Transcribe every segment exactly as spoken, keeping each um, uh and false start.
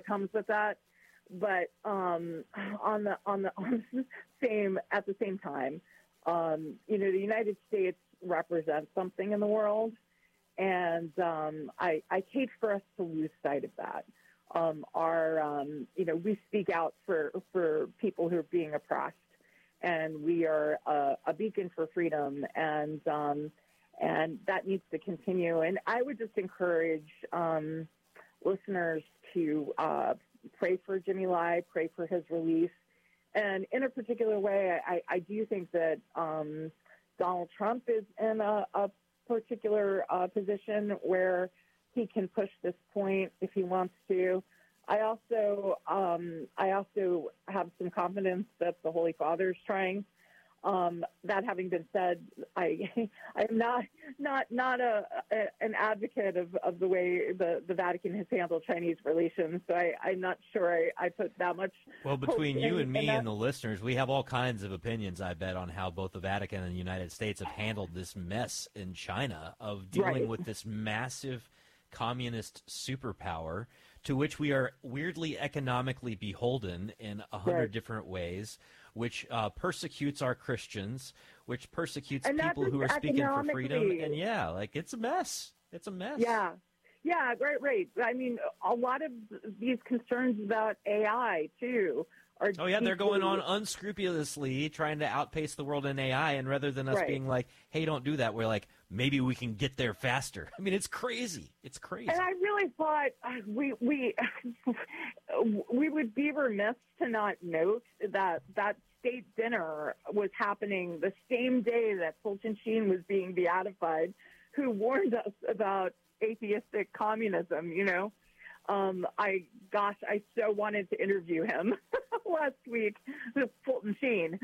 comes with that. But um, on the on the on the same at the same time, um, you know, the United States represents something in the world, and um, I I hate for us to lose sight of that. Um, our um, you know, we speak out for for people who are being oppressed, and we are a, a beacon for freedom, and um, and that needs to continue. And I would just encourage um, listeners to uh, pray for Jimmy Lai, pray for his release. And in a particular way, I, I do think that um, Donald Trump is in a, a particular uh, position where he can push this point if he wants to. I also um, I also have some confidence that the Holy Father is trying. Um, that having been said, I I'm not not not a, a an advocate of, of the way the, the Vatican has handled Chinese relations. So I, I'm not sure I, I put that much. Well, between you in, and me and the listeners, we have all kinds of opinions, I bet, on how both the Vatican and the United States have handled this mess in China of dealing Right. with this massive communist superpower to which we are weirdly economically beholden in a hundred Right. different ways, which uh, persecutes our Christians, which persecutes And not people just who are speaking for freedom. economically. And yeah, like it's a mess. It's a mess. Yeah. Yeah, right, right. I mean, a lot of these concerns about A I, too, are Oh, yeah, they're going on deeply- unscrupulously trying to outpace the world in A I, and rather than us Right. being like, hey, don't do that, we're like, maybe we can get there faster. I mean, it's crazy. It's crazy. And I really thought uh, we we we would be remiss to not note that that state dinner was happening the same day that Fulton Sheen was being beatified, who warned us about atheistic communism, you know. Um, I, gosh, I so wanted to interview him last week with Fulton Sheen.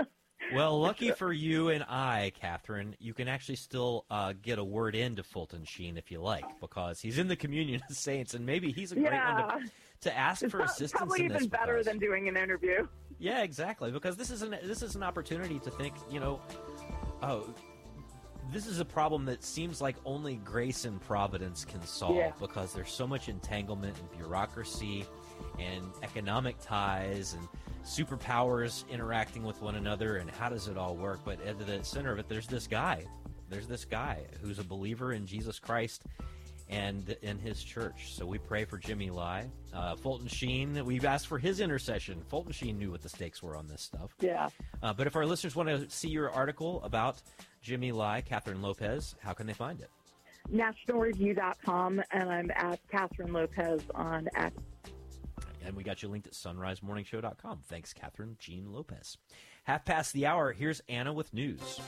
Well, lucky for you and I, Catherine, you can actually still uh, get a word into Fulton Sheen if you like, because he's in the communion of saints, and maybe he's a great Yeah. one to, to ask It's for prob- assistance probably in even this. better because- than doing an interview. Yeah, exactly, because this is an this is an opportunity to think, you know, oh, this is a problem that seems like only grace and providence can solve, Yeah. because there's so much entanglement and bureaucracy and economic ties and superpowers interacting with one another, and how does it all work? But at the center of it, there's this guy. There's this guy who's a believer in Jesus Christ and in his church. So we pray for Jimmy Lai. Uh, Fulton Sheen, we've asked for his intercession. Fulton Sheen knew what the stakes were on this stuff. Yeah. Uh, but if our listeners want to see your article about Jimmy Lai, Catherine Lopez, how can they find it? national review dot com, and I'm at Catherine Lopez on X. And we got you linked at sunrise morning show dot com. Thanks, Catherine Jean Lopez. Half past the hour, here's Anna with news.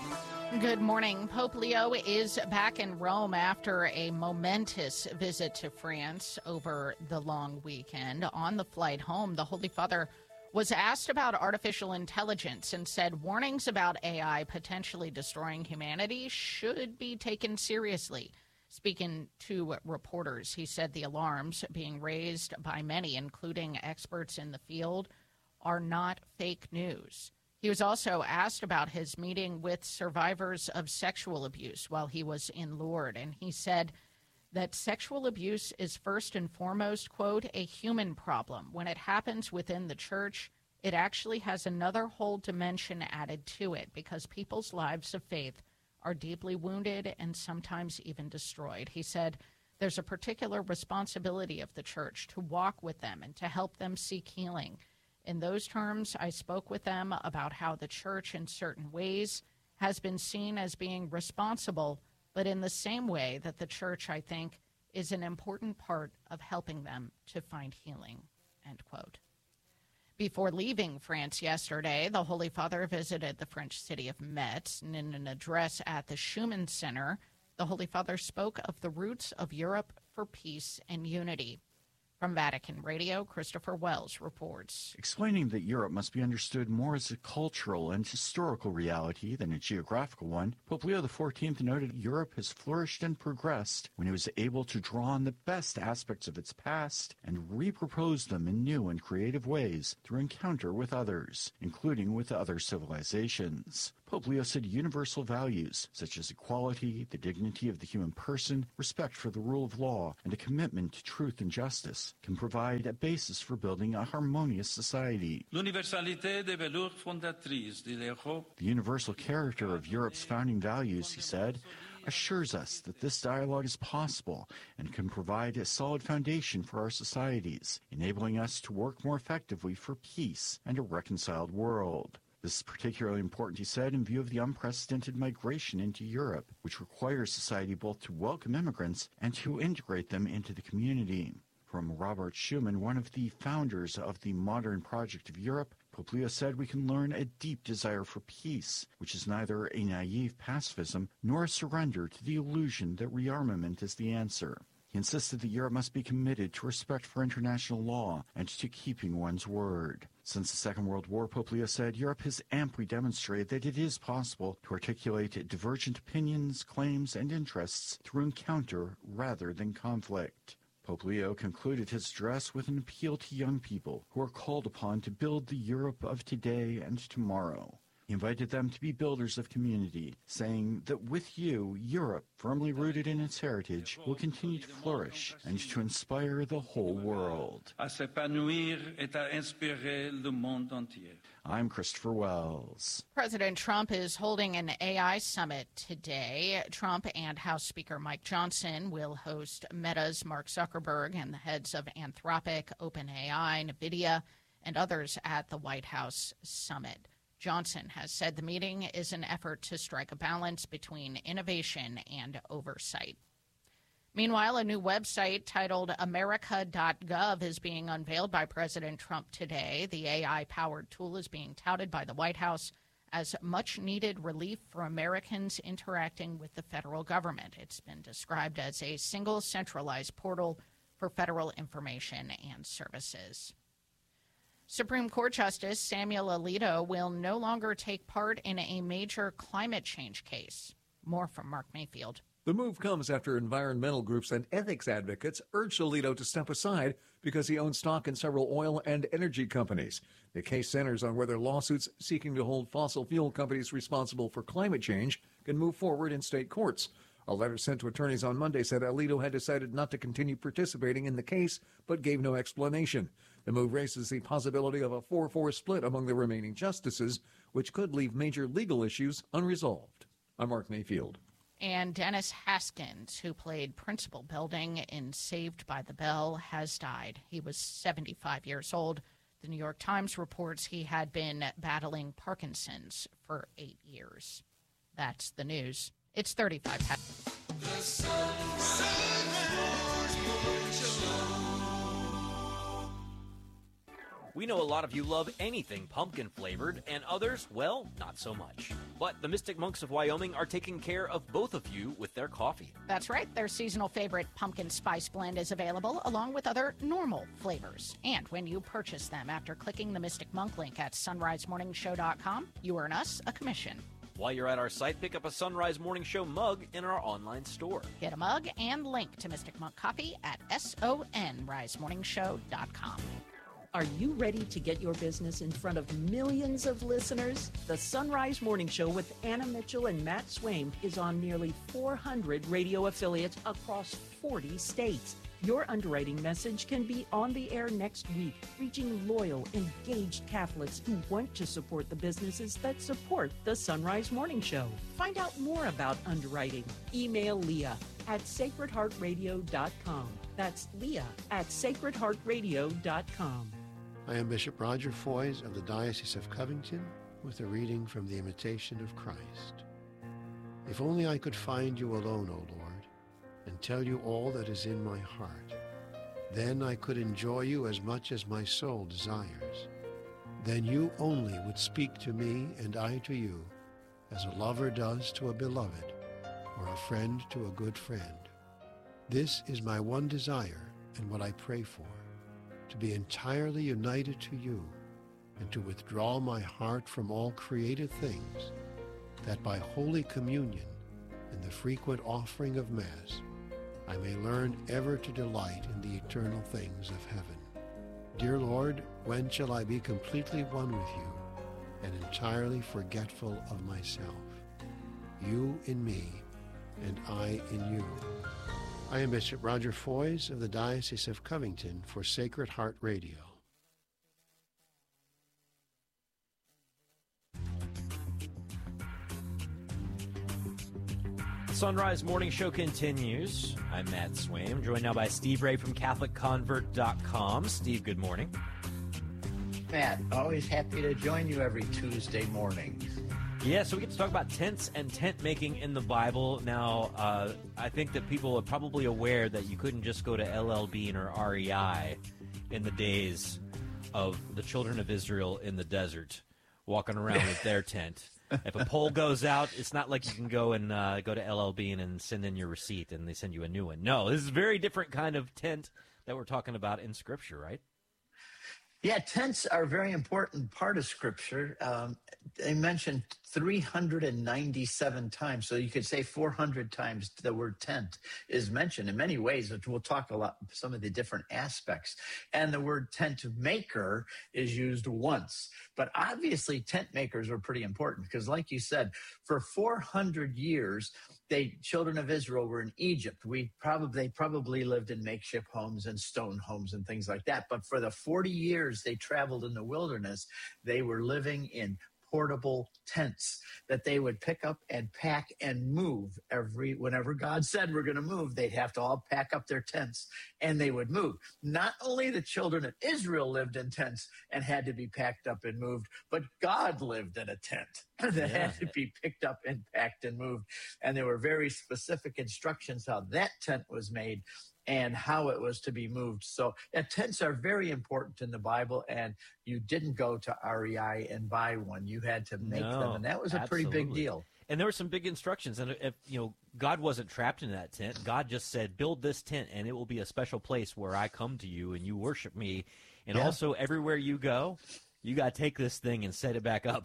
Good morning. Pope Leo is back in Rome after a momentous visit to France over the long weekend. On the flight home, the Holy Father was asked about artificial intelligence and said warnings about A I potentially destroying humanity should be taken seriously. Speaking to reporters, he said the alarms being raised by many, including experts in the field, are not fake news. He was also asked about his meeting with survivors of sexual abuse while he was in Lourdes, and he said that sexual abuse is first and foremost, quote, a human problem. When it happens within the church, it actually has another whole dimension added to it because people's lives of faith are deeply wounded and sometimes even destroyed. He said there's a particular responsibility of the church to walk with them and to help them seek healing. In those terms, I spoke with them about how the church in certain ways has been seen as being responsible, but in the same way that the church, I think, is an important part of helping them to find healing, end quote. Before leaving France yesterday, the Holy Father visited the French city of Metz, and in an address at the Schumann Center, the Holy Father spoke of the roots of Europe for peace and unity. From Vatican Radio, Christopher Wells reports. Explaining that Europe must be understood more as a cultural and historical reality than a geographical one, Pope Leo the fourteenth noted Europe has flourished and progressed when it was able to draw on the best aspects of its past and repropose them in new and creative ways through encounter with others, including with other civilizations. Pope Leo said universal values, such as equality, the dignity of the human person, respect for the rule of law, and a commitment to truth and justice, can provide a basis for building a harmonious society. L'universalité des valeurs fondatrices de l'Europe. The universal character of Europe's founding values, he said, assures us that this dialogue is possible and can provide a solid foundation for our societies, enabling us to work more effectively for peace and a reconciled world. This is particularly important, he said, in view of the unprecedented migration into Europe, which requires society both to welcome immigrants and to integrate them into the community. From Robert Schuman, one of the founders of the Modern Project of Europe, Pope Leo said we can learn a deep desire for peace, which is neither a naive pacifism nor a surrender to the illusion that rearmament is the answer. He insisted that Europe must be committed to respect for international law and to keeping one's word. Since the Second World War, Pope Leo said, Europe has amply demonstrated that it is possible to articulate divergent opinions, claims, and interests through encounter rather than conflict. Pope Leo concluded his address with an appeal to young people who are called upon to build the Europe of today and tomorrow. He invited them to be builders of community, saying that with you, Europe, firmly rooted in its heritage, will continue to flourish and to inspire the whole world. I'm Christopher Wells. President Trump is holding an A I summit today. Trump and House Speaker Mike Johnson will host Meta's Mark Zuckerberg and the heads of Anthropic, OpenAI, NVIDIA, and others at the White House summit. Johnson has said the meeting is an effort to strike a balance between innovation and oversight. Meanwhile, a new website titled America dot gov is being unveiled by President Trump today. The A I-powered tool is being touted by the White House as much-needed relief for Americans interacting with the federal government. It's been described as a single centralized portal for federal information and services. Supreme Court Justice Samuel Alito will no longer take part in a major climate change case. More from Mark Mayfield. The move comes after environmental groups and ethics advocates urged Alito to step aside because he owns stock in several oil and energy companies. The case centers on whether lawsuits seeking to hold fossil fuel companies responsible for climate change can move forward in state courts. A letter sent to attorneys on Monday said Alito had decided not to continue participating in the case, but gave no explanation. The move raises the possibility of a four four split among the remaining justices, which could leave major legal issues unresolved. I'm Mark Mayfield. And Dennis Haskins, who played Principal Belding in Saved by the Bell, has died. He was seventy-five years old. The New York Times reports he had been battling Parkinson's for eight years. That's the news. It's thirty-five past. The We know a lot of you love anything pumpkin-flavored, and others, well, not so much. But the Mystic Monks of Wyoming are taking care of both of you with their coffee. That's right. Their seasonal favorite pumpkin spice blend is available, along with other normal flavors. And when you purchase them after clicking the Mystic Monk link at sunrise morning show dot com, you earn us a commission. While you're at our site, pick up a Sunrise Morning Show mug in our online store. Get a mug and link to Mystic Monk Coffee at sunrise morning show dot com. Are you ready to get your business in front of millions of listeners? The Sunrise Morning Show with Anna Mitchell and Matt Swaim is on nearly four hundred radio affiliates across forty states. Your underwriting message can be on the air next week, reaching loyal, engaged Catholics who want to support the businesses that support the Sunrise Morning Show. Find out more about underwriting. Email Leah at sacred heart radio dot com. That's Leah at sacred heart radio dot com. I am Bishop Roger Foys of the Diocese of Covington with a reading from the Imitation of Christ. If only I could find you alone, O Lord, and tell you all that is in my heart. Then I could enjoy you as much as my soul desires. Then you only would speak to me and I to you, as a lover does to a beloved, or a friend to a good friend. This is my one desire and what I pray for, to be entirely united to you and to withdraw my heart from all created things, that by Holy Communion and the frequent offering of Mass, I may learn ever to delight in the eternal things of heaven. Dear Lord, when shall I be completely one with you and entirely forgetful of myself. You in me, and I in you. I am Bishop Roger Foys of the Diocese of Covington for Sacred Heart Radio. Sunrise Morning Show continues. I'm Matt Swaim, joined now by Steve Ray from Catholic Convert dot com. Steve, good morning. Matt, always happy to join you every Tuesday morning. Yeah, so we get to talk about tents and tent making in the Bible. Now, uh, I think that people are probably aware that you couldn't just go to L L Bean or R E I in the days of the children of Israel in the desert, walking around with their tent. If a pole goes out, it's not like you can go and uh, go to L L Bean and send in your receipt and they send you a new one. No, this is a very different kind of tent that we're talking about in Scripture, right? Yeah, tents are a very important part of Scripture. Um, they mentioned three hundred ninety-seven times, so you could say four hundred times the word tent is mentioned in many ways, which we'll talk a lot, some of the different aspects. And the word tent maker is used once. But obviously, tent makers are pretty important because, like you said, for four hundred years, they children of Israel were in Egypt. We probably they probably lived in makeshift homes and stone homes and things like that. But for the forty years they traveled in the wilderness, they were living in portable tents that they would pick up and pack and move every whenever God said we're going to move, they'd have to all pack up their tents and they would move. Not only the children of Israel lived in tents and had to be packed up and moved, but God lived in a tent that yeah. had to be picked up and packed and moved. And there were very specific instructions how that tent was made and how it was to be moved. So yeah, tents are very important in the Bible, and you didn't go to R E I and buy one. You had to make no, them, and that was a absolutely. pretty big deal. And there were some big instructions, and if you know, God wasn't trapped in that tent. God just said, build this tent, and it will be a special place where I come to you and you worship me. And yeah. also, everywhere you go, you got to take this thing and set it back up.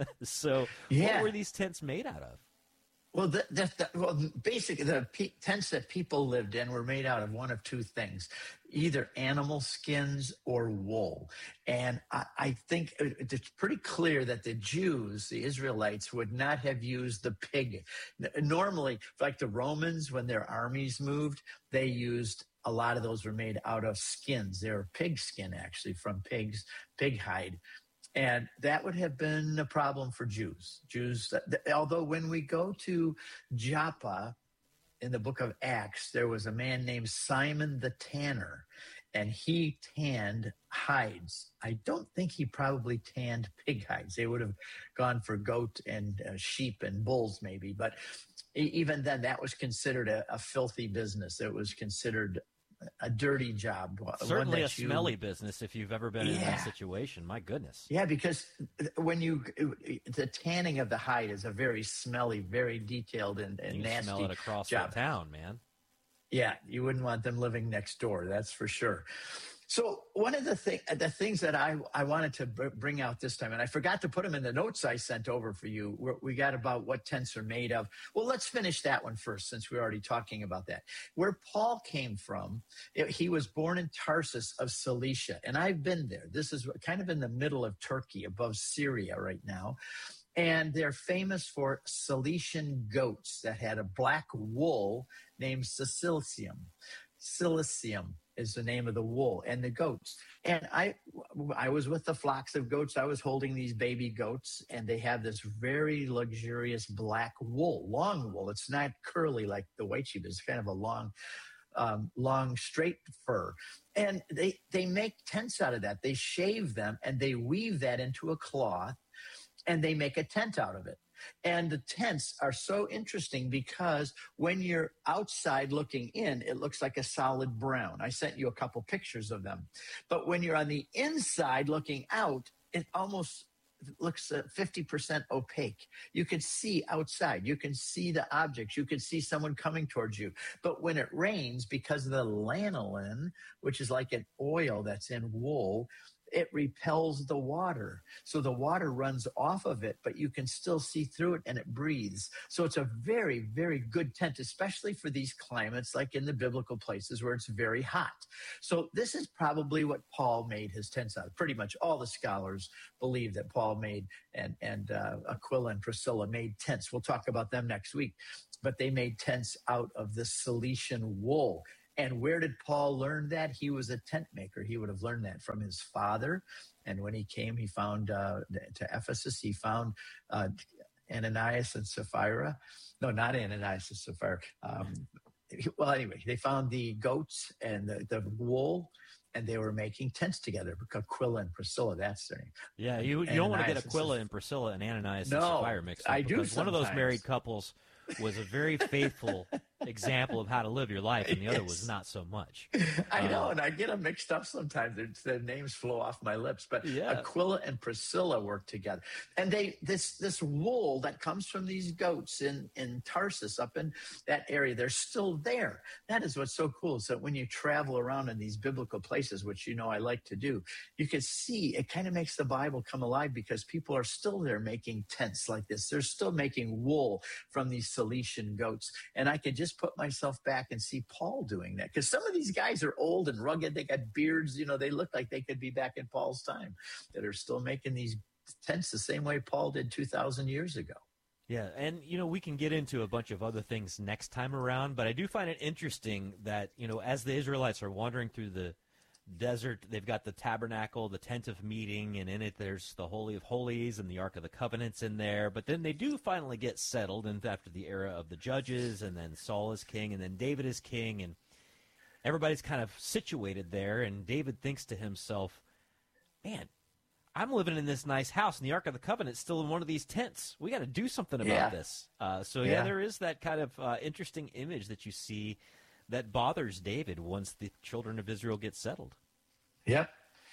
So yeah. what were these tents made out of? Well, the, the, the, well, basically, the pe- tents that people lived in were made out of one of two things, either animal skins or wool. And I, I think it's pretty clear that the Jews, the Israelites, would not have used the pig. Normally, like the Romans, when their armies moved, they used a lot of those were made out of skins. They were pig skin, actually, from pigs, pig hide. And that would have been a problem for Jews. Jews, although when we go to Joppa in the book of Acts, there was a man named Simon the Tanner, and he tanned hides. I don't think he probably tanned pig hides. They would have gone for goat and uh, sheep and bulls maybe. But even then, that was considered a, a filthy business. It was considered a dirty job. Certainly a you, smelly business if you've ever been yeah. in that situation. My goodness. Yeah, because when you, the tanning of the hide is a very smelly, very detailed and, and you nasty smell it across job. the town, man. Yeah, you wouldn't want them living next door, that's for sure. So one of the, thing, the things that I, I wanted to b- bring out this time, and I forgot to put them in the notes I sent over for you, We're, we got about what tents are made of. Well, let's finish that one first, since we're already talking about that. Where Paul came from, it, he was born in Tarsus of Cilicia, and I've been there. This is kind of in the middle of Turkey, above Syria right now. And they're famous for Cilician goats that had a black wool named Cilicium. Cilicium is the name of the wool and the goats. And I I was with the flocks of goats. I was holding these baby goats, and they have this very luxurious black wool, long wool. It's not curly like the white sheep. It's kind of a long, um, long, straight fur. And they, they make tents out of that. They shave them, and they weave that into a cloth, and they make a tent out of it. And the tents are so interesting because when you're outside looking in, it looks like a solid brown. I sent you a couple pictures of them. But when you're on the inside looking out, it almost looks uh, fifty percent opaque. You can see outside. You can see the objects. You can see someone coming towards you. But when it rains, because of the lanolin, which is like an oil that's in wool, it repels the water. So the water runs off of it, but you can still see through it and it breathes. So it's a very, very good tent, especially for these climates, like in the biblical places where it's very hot. So this is probably what Paul made his tents out of. Pretty much all the scholars believe that Paul made and, and uh, Aquila and Priscilla made tents. We'll talk about them next week. But they made tents out of the Cilician wool. And where did Paul learn that? He was a tent maker. He would have learned that from his father. And when he came, he found uh, to Ephesus, he found uh, Ananias and Sapphira. No, not Ananias and Sapphira. Um, well, anyway, they found the goats and the, the wool, and they were making tents together. Aquila and Priscilla, that's their name. Yeah, you, you don't want to get Aquila and Priscilla and Ananias no, and Sapphira mixed up. I do One of those married couples was a very faithful example of how to live your life, and the other yes. was not so much. I know, um, and I get them mixed up sometimes. Their, their names flow off my lips, but yeah. Aquila and Priscilla work together, and they this this wool that comes from these goats in in Tarsus, up in that area, they're still there. That is what's so cool. So when you travel around in these biblical places, which you know I like to do, you can see it kind of makes the Bible come alive because people are still there making tents like this. They're still making wool from these Cilician goats, and I could just put myself back and see Paul doing that, because some of these guys are old and rugged. They got beards, you know, they look like they could be back in Paul's time, that are still making these tents the same way Paul did two thousand years ago. Yeah, and, you know, we can get into a bunch of other things next time around, but I do find it interesting that, you know, as the Israelites are wandering through the desert, they've got the tabernacle, the tent of meeting, and in it there's the Holy of Holies and the Ark of the Covenant's in there. But then they do finally get settled in after the era of the judges, and then Saul is king, and then David is king, and everybody's kind of situated there. And David thinks to himself, man, I'm living in this nice house, and the Ark of the Covenant's still in one of these tents. We got to do something about yeah. this. Uh, so, yeah. yeah, there is that kind of uh, interesting image that you see that bothers David once the children of Israel get settled. Yep.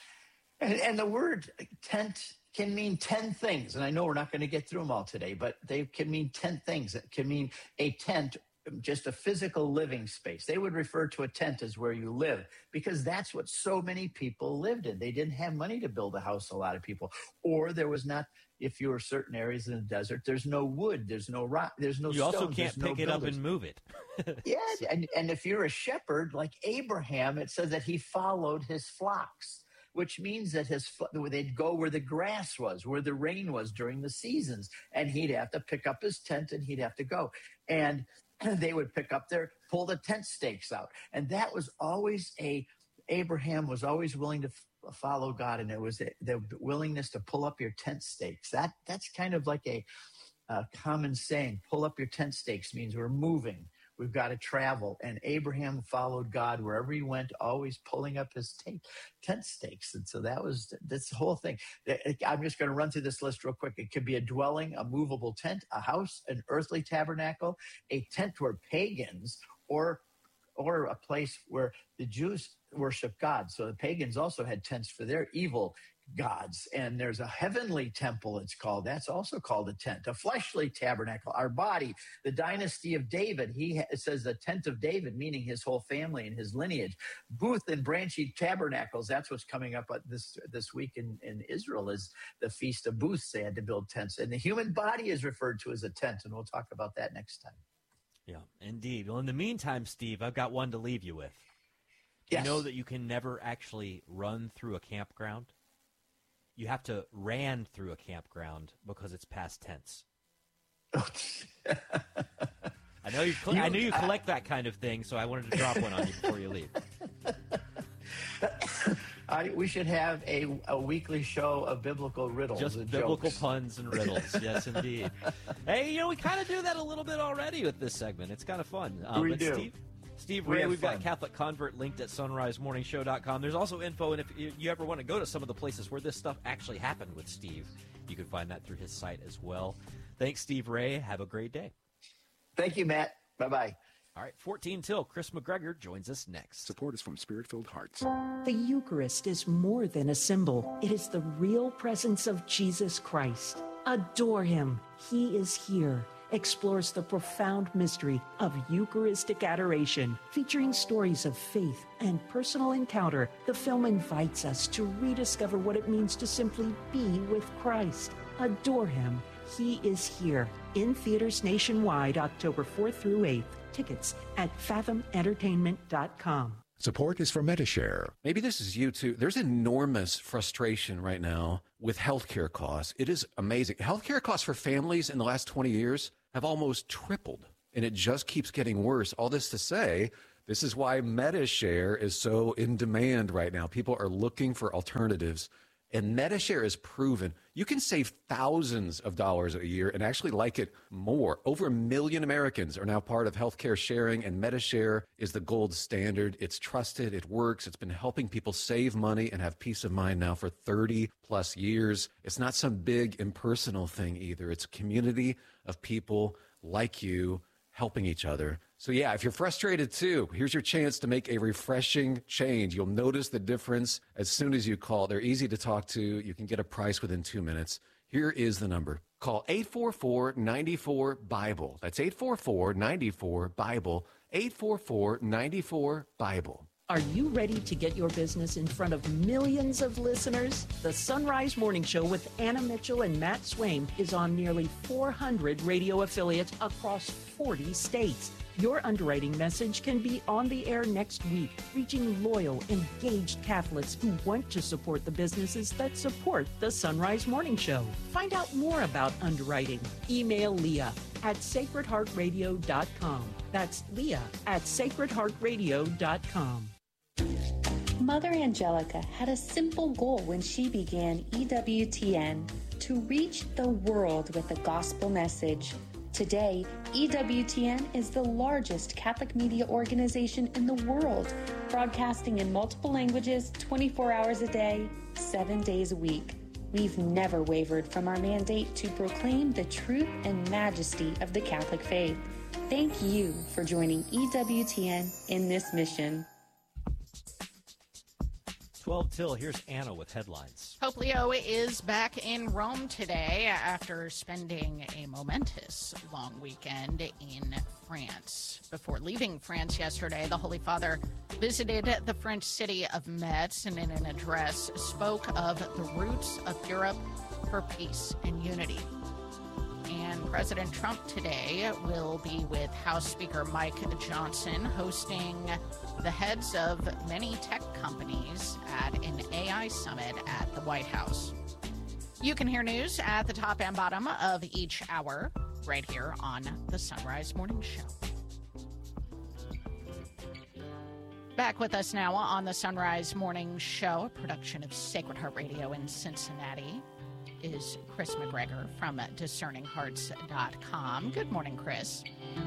And, and the word tent can mean ten things. And I know we're not going to get through them all today, but they can mean ten things. It can mean a tent, just a physical living space. They would refer to a tent as where you live, because that's what so many people lived in. They didn't have money to build a house, a lot of people. Or there was not, if you were certain areas in the desert, there's no wood, there's no rock, there's no you stones. You also can't pick no it builders. up and move it. yeah, and, and if you're a shepherd like Abraham, it says that he followed his flocks, which means that his they'd go where the grass was, where the rain was during the seasons, and he'd have to pick up his tent and he'd have to go. And they would pick up their, pull the tent stakes out. And that was always a, Abraham was always willing to f- follow God. And it was a, the willingness to pull up your tent stakes. That That's kind of like a, a common saying. Pull up your tent stakes means we're moving. We've got to travel. And Abraham followed God wherever he went, always pulling up his t- tent stakes. And so that was, that's the whole thing. I'm just going to run through this list real quick. It could be a dwelling, a movable tent, a house, an earthly tabernacle, a tent where pagans, or or a place where the Jews worship God. So the pagans also had tents for their evil gods. And there's a heavenly temple, it's called. That's also called a tent. A fleshly tabernacle, our body, the dynasty of David. He ha- it says the tent of David, meaning his whole family and his lineage. Booth and branchy tabernacles, that's what's coming up this this week in, in Israel, is the Feast of Booths. They had to build tents. And the human body is referred to as a tent, and we'll talk about that next time. Yeah, indeed. Well, in the meantime, Steve, I've got one to leave you with. Yes. You know that you can never actually run through a campground? You have to ran through a campground because it's past tense. I know you. Cl- you I knew you collect that kind of thing, so I wanted to drop one on you before you leave. I, we should have a, a weekly show of biblical riddles, just and biblical jokes. puns and riddles. Yes, indeed. Hey, you know we kind of do that a little bit already with this segment. It's kind of fun. Um, we but do. Steve, Steve we Ray, we've fun. got Catholic Convert linked at sunrise morning show dot com. There's also info, and if you ever want to go to some of the places where this stuff actually happened with Steve, you can find that through his site as well. Thanks, Steve Ray. Have a great day. Thank you, Matt. Bye-bye. All right, fourteen till. Chris McGregor joins us next. Support is from Spirit-Filled Hearts. The Eucharist is more than a symbol. It is the real presence of Jesus Christ. Adore him. He is here. explores the profound mystery of Eucharistic adoration. Featuring stories of faith and personal encounter, the film invites us to rediscover what it means to simply be with Christ. Adore Him. He is here. In theaters nationwide, October fourth through eighth. Tickets at fathom entertainment dot com. Support is for Metashare. Maybe this is you too. There's enormous frustration right now with healthcare costs. It is amazing. Healthcare costs for families in the last twenty years have almost tripled, and it just keeps getting worse. All this to say, this is why Metashare is so in demand right now. People are looking for alternatives. And Metashare is proven you can save thousands of dollars a year and actually like it more. Over a million Americans are now part of healthcare sharing, and Metashare is the gold standard. It's trusted. It works. It's been helping people save money and have peace of mind now for thirty plus years. It's not some big impersonal thing either. It's a community of people like you helping each other. So yeah, if you're frustrated too, here's your chance to make a refreshing change. You'll notice the difference as soon as you call. They're easy to talk to. You can get a price within two minutes. Here is the number. Call eight four four, nine four, BIBLE. That's eight four four, nine four, BIBLE. eight four four, nine four, BIBLE. Are you ready to get your business in front of millions of listeners? The Sunrise Morning Show with Anna Mitchell and Matt Swaim is on nearly four hundred radio affiliates across forty states. Your underwriting message can be on the air next week, reaching loyal, engaged Catholics who want to support the businesses that support the Sunrise Morning Show. Find out more about underwriting. Email Leah at sacred heart radio dot com. That's Leah at sacred heart radio dot com. Mother Angelica had a simple goal when she began E W T N: to reach the world with the gospel message. Today, E W T N is the largest Catholic media organization in the world, broadcasting in multiple languages, twenty-four hours a day, seven days a week. We've never wavered from our mandate to proclaim the truth and majesty of the Catholic faith. Thank you for joining E W T N in this mission. twelve till, here's Anna with headlines. Pope Leo is back in Rome today after spending a momentous long weekend in France. Before leaving France yesterday, the Holy Father visited the French city of Metz and in an address spoke of the roots of Europe for peace and unity. And President Trump today will be with House Speaker Mike Johnson hosting the heads of many tech companies at an A I summit at the White House. You can hear news at the top and bottom of each hour right here on the Sunrise Morning Show. Back with us now on the Sunrise Morning Show, a production of Sacred Heart Radio in Cincinnati, is Chris McGregor from discerning hearts dot com. Good morning, Chris.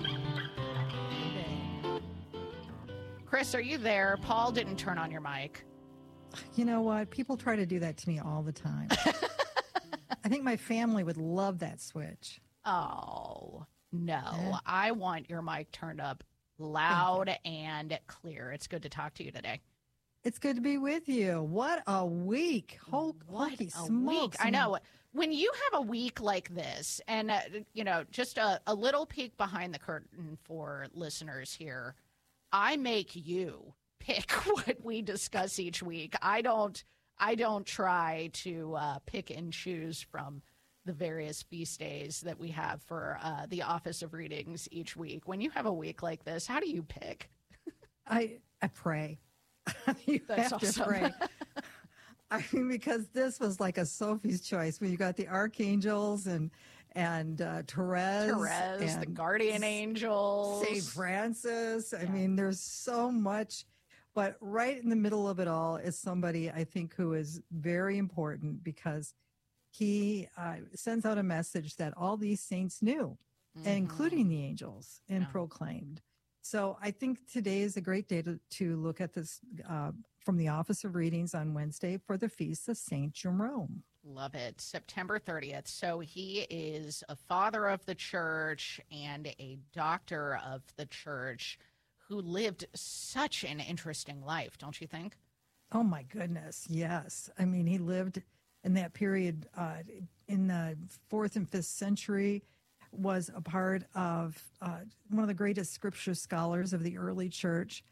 Chris, are you there? Paul didn't turn on your mic. You know what? People try to do that to me all the time. I think my family would love that switch. Oh, no. Yeah. I want your mic turned up loud and clear. It's good to talk to you today. It's good to be with you. What a week. Holy What a smokes. week. I know. When you have a week like this, and, uh, you know, just a, a little peek behind the curtain for listeners here, I make you pick what we discuss each week. I don't I don't try to uh, pick and choose from the various feast days that we have for uh, the Office of Readings each week. When you have a week like this, how do you pick? I I pray. you That's have awesome. to pray. I mean, because this was like a Sophie's choice when you got the archangels and and uh, Therese, Therese, and the guardian angels, Saint Francis. I mean, there's so much, but right in the middle of it all is somebody I think who is very important because he uh, sends out a message that all these saints knew, mm-hmm. and including the angels, and yeah. proclaimed. So I think today is a great day to, to look at this uh, from the Office of Readings on Wednesday for the Feast of Saint Jerome. Love it. September thirtieth. So he is a father of the church and a doctor of the church who lived such an interesting life, don't you think? Oh, my goodness. Yes. I mean, he lived in that period uh, in the fourth and fifth century was a part of uh, one of the greatest scripture scholars of the early church.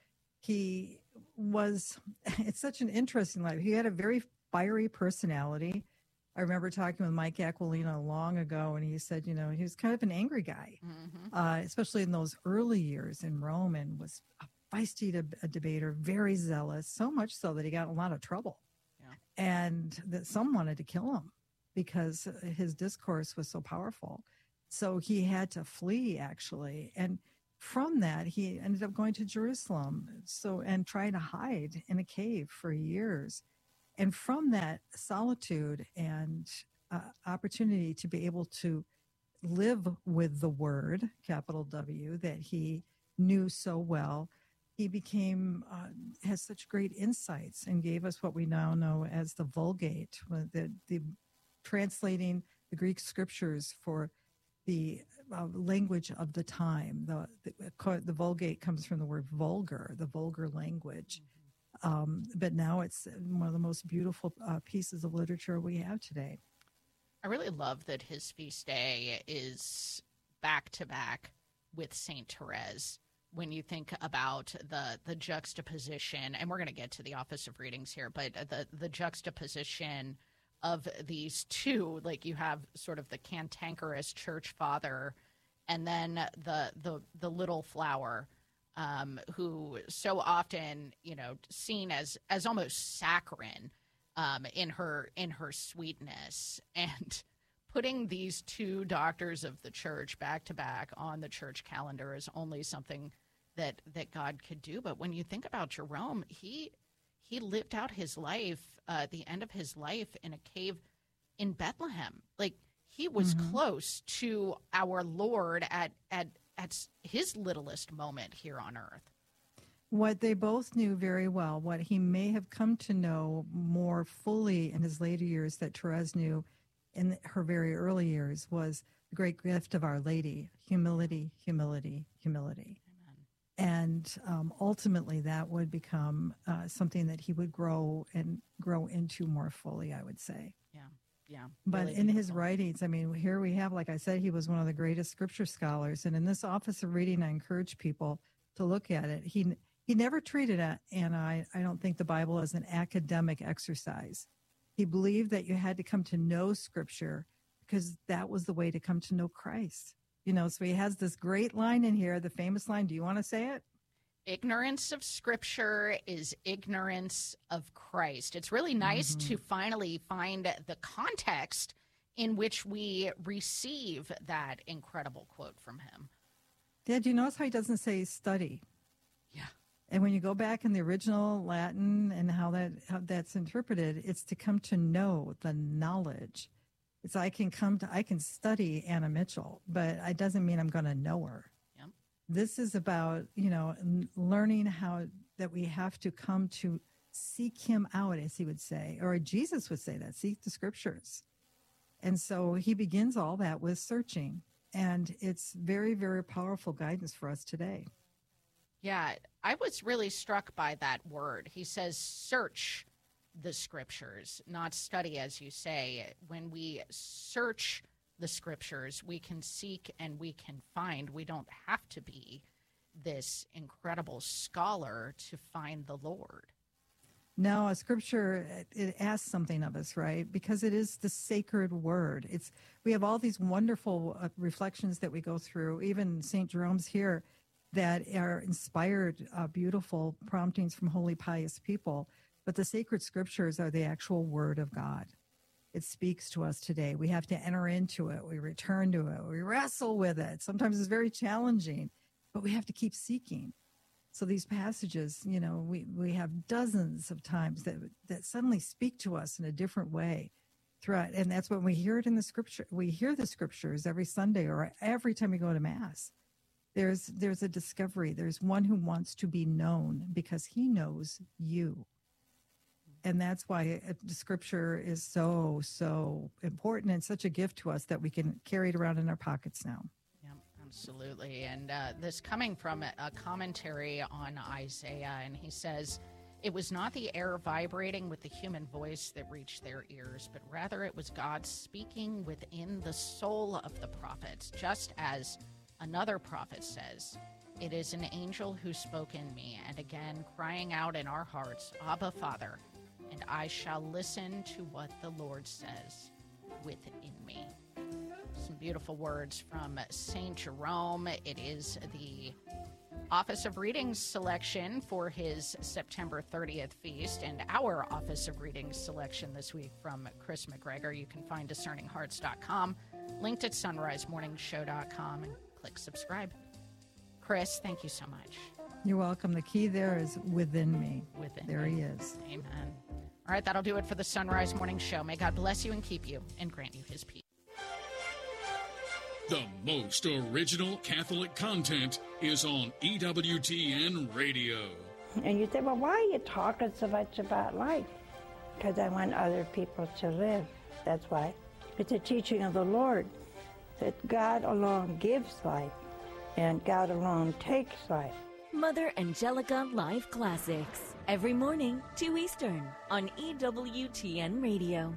He was, it's such an interesting life. He had a very fiery personality. I remember talking with Mike Aquilino long ago, and he said, you know, he was kind of an angry guy, mm-hmm. uh, especially in those early years in Rome, and was a feisty deb- a debater, very zealous, so much so that he got in a lot of trouble. Yeah. And that some wanted to kill him because his discourse was so powerful. So he had to flee, actually. And from that, he ended up going to Jerusalem so and trying to hide in a cave for years. And from that solitude and uh, opportunity to be able to live with the word, capital W, that he knew so well, he became, uh, has such great insights and gave us what we now know as the Vulgate, the, the translating the Greek scriptures for the uh, language of the time. The, the, the Vulgate comes from the word vulgar, the vulgar language. Um, but now it's one of the most beautiful uh, pieces of literature we have today. I really love that his feast day is back to back with Saint Therese. When you think about the the juxtaposition, and we're going to get to the Office of Readings here, but the the juxtaposition of these two, like you have sort of the cantankerous church father, and then the the the little flower. Um, who so often, you know, seen as as almost saccharine um, in her in her sweetness, and putting these two doctors of the church back to back on the church calendar is only something that that God could do. But when you think about Jerome, he he lived out his life, uh, the end of his life, in a cave in Bethlehem. Like he was mm-hmm. close to our Lord at at. at his littlest moment here on earth. What they both knew very well, what he may have come to know more fully in his later years that Therese knew in her very early years, was the great gift of Our Lady: humility, humility, humility. Amen. And um, ultimately that would become uh, something that he would grow and grow into more fully, I would say. Yeah. Yeah, but really in beautiful. his writings, I mean, here we have, like I said, he was one of the greatest scripture scholars. And in this Office of Reading, I encourage people to look at it. He he never treated it, and I, I don't think the Bible as an academic exercise. He believed that you had to come to know Scripture because that was the way to come to know Christ. You know, so he has this great line in here, the famous line. Do you want to say it? Ignorance of Scripture is ignorance of Christ. It's really nice mm-hmm. to finally find the context in which we receive that incredible quote from him. Dad, you notice how he doesn't say study? Yeah. And when you go back in the original Latin and how that how that's interpreted, it's to come to know, the knowledge. It's I can come to, I can study Anna Mitchell, but it doesn't mean I'm going to know her. This is about, you know, learning how that we have to come to seek him out, as he would say, or Jesus would say that, seek the scriptures. And so he begins all that with searching. And it's very, very powerful guidance for us today. Yeah, I was really struck by that word. He says, search the scriptures, not study, as you say. When we search the scriptures, we can seek and we can find. We don't have to be this incredible scholar to find the Lord. No, a scripture, it asks something of us, right? Because it is the sacred word. It's we have all these wonderful uh, reflections that we go through, even Saint Jerome's here, that are inspired, uh, beautiful promptings from holy, pious people. But the sacred scriptures are the actual word of God. It speaks to us today. We have to enter into it. We return to it. We wrestle with it. Sometimes it's very challenging, but we have to keep seeking. So these passages, you know, we, we have dozens of times that that suddenly speak to us in a different way throughout. And that's when we hear it in the scripture. We hear the scriptures every Sunday or every time we go to Mass. There's there's a discovery. There's one who wants to be known because he knows you. And that's why the scripture is so, so important and such a gift to us that we can carry it around in our pockets now. Yeah, absolutely. And uh, this coming from a commentary on Isaiah, and he says, It was not the air vibrating with the human voice that reached their ears, but rather it was God speaking within the soul of the prophets, just as another prophet says, "It is an angel who spoke in me," and again crying out in our hearts, "Abba, Father, and I shall listen to what the Lord says within me." Some beautiful words from Saint Jerome. It is the Office of Readings selection for his September thirtieth feast, and our Office of Readings selection this week from Chris McGregor. You can find discerning hearts dot com, linked at sunrise morning show dot com, and click subscribe. Chris, thank you so much. You're welcome. The key there is within me. Within there me. he is. Amen. All right, that'll do it for the Sunrise Morning Show. May God bless you and keep you and grant you his peace. The most original Catholic content is on E W T N Radio. And you say, well, why are you talking so much about life? Because I want other people to live. That's why. It's a teaching of the Lord that God alone gives life and God alone takes life. Mother Angelica Live Classics. Every morning, two Eastern, on E W T N Radio.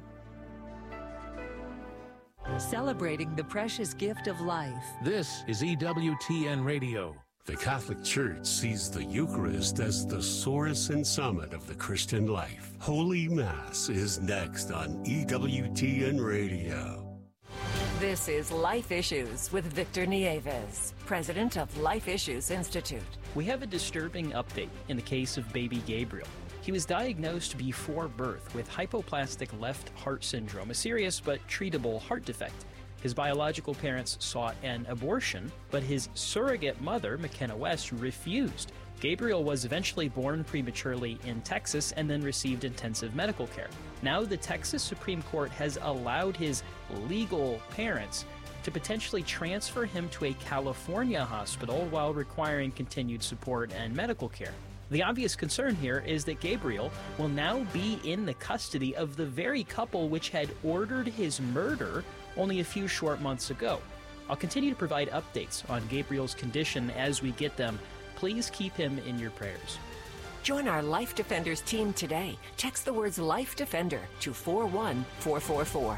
Celebrating the precious gift of life. This is E W T N Radio. The Catholic Church sees the Eucharist as the source and summit of the Christian life. Holy Mass is next on E W T N Radio. This is Life Issues with Victor Nieves, president of Life Issues Institute. We have a disturbing update in the case of baby Gabriel. He was diagnosed before birth with hypoplastic left heart syndrome, a serious but treatable heart defect. His biological parents sought an abortion, but his surrogate mother, McKenna West, refused. Gabriel was eventually born prematurely in Texas and then received intensive medical care. Now the Texas Supreme Court has allowed his legal parents to potentially transfer him to a California hospital while requiring continued support and medical care. The obvious concern here is that Gabriel will now be in the custody of the very couple which had ordered his murder only a few short months ago. I'll continue to provide updates on Gabriel's condition as we get them. Please keep him in your prayers. Join our Life Defenders team today. Text the words Life Defender to four one four four four.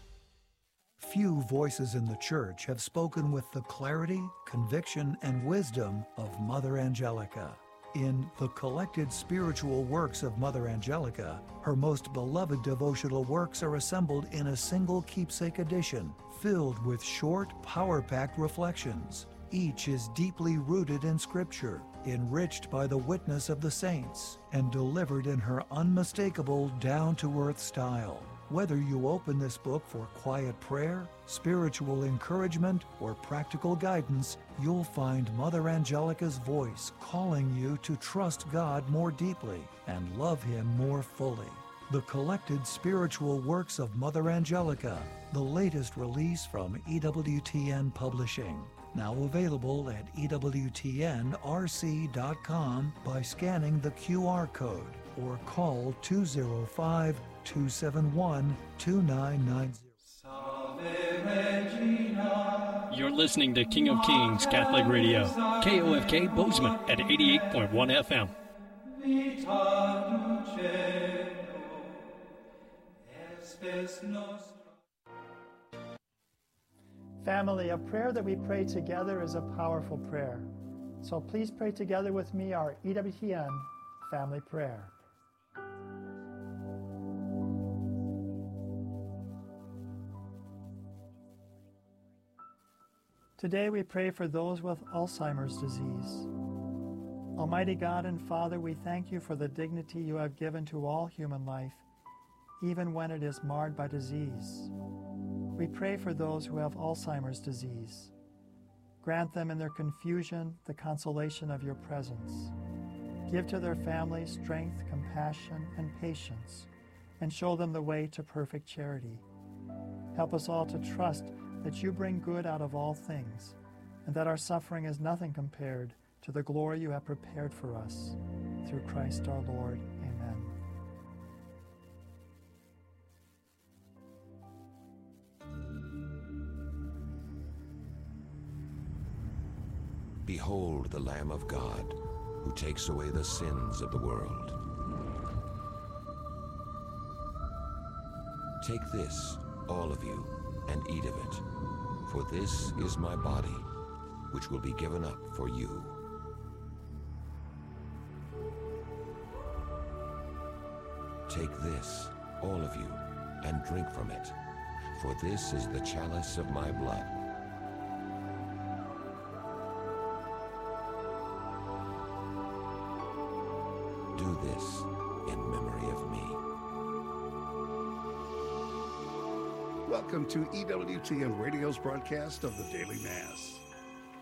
Few voices in the church have spoken with the clarity, conviction, and wisdom of Mother Angelica. In the collected spiritual works of Mother Angelica, her most beloved devotional works are assembled in a single keepsake edition, filled with short, power-packed reflections. Each is deeply rooted in Scripture, enriched by the witness of the saints, and delivered in her unmistakable, down-to-earth style. Whether you open this book for quiet prayer, spiritual encouragement, or practical guidance, you'll find Mother Angelica's voice calling you to trust God more deeply and love Him more fully. The collected spiritual works of Mother Angelica, the latest release from E W T N Publishing. Now available at E W T N R C dot com by scanning the Q R code or call two oh five, two seven one, two nine nine zero. You're listening to King of Kings Catholic Radio, K O F K Bozeman at eighty-eight point one F M. Family, a prayer that we pray together is a powerful prayer. So please pray together with me our E W T N family prayer. Today we pray for those with Alzheimer's disease. Almighty God and Father, we thank you for the dignity you have given to all human life, even when it is marred by disease. We pray for those who have Alzheimer's disease. Grant them in their confusion the consolation of your presence. Give to their families strength, compassion, and patience, and show them the way to perfect charity. Help us all to trust that you bring good out of all things, and that our suffering is nothing compared to the glory you have prepared for us. Through Christ our Lord. Amen. Behold the Lamb of God, who takes away the sins of the world. Take this, all of you, and eat of it, for this is my body, which will be given up for you. Take this, all of you, and drink from it, for this is the chalice of my blood. Do this in memory of me. Welcome to E W T N Radio's broadcast of the Daily Mass.